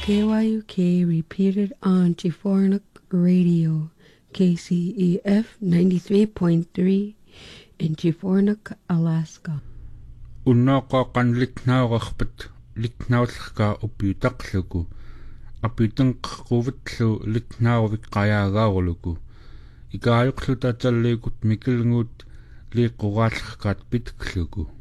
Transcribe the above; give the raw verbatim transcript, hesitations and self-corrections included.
K Y U K repeated on Chifornik Radio, K C E F ninety-three point three in Chifornik, Alaska. Unnaaqaaqan litnaaqarpat litnaullerkaa uppiutaqluku apitenqerquvatlu litnaaruvik qayaagaaruluku ikaajuqluta talliikut mikilnguut liiqquraallerkaat pitkluku